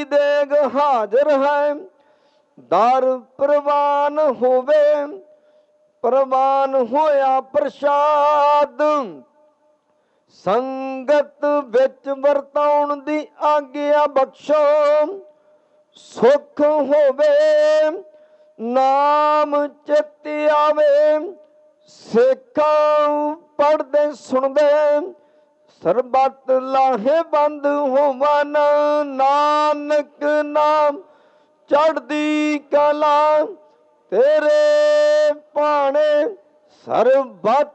ਦੇਗ ਹਾਜ਼ਰ ਹੈ, ਦਰ ਪ੍ਰਵਾਨ ਹੋਵੇ, ਪ੍ਰਵਾਨ ਹੋਇਆ ਪ੍ਰਸ਼ਾਦ। ਸੰਗਤ ਵਿੱਚ ਵਰਤਾਉਣ ਦੀ ਆਗਿਆ ਬਖਸ਼ੋ, ਸੁਖ ਹੋਵੇ ਨਾਮ ਚਿਤ ਆਵੇ। ਸਿੱਖਾਂ ਪੜ੍ਹਦੇ ਸੁਣਦੇ ਸਰਬੱਤ ਲਾਹੇਵੰਦ ਹੋਵਨ, ਨਾਨਕ ਨਾਮ ਚੜ੍ਹਦੀ ਕਲਾ ਤੇਰੇ ਭਾਣੇ ਸਰਬੱਤ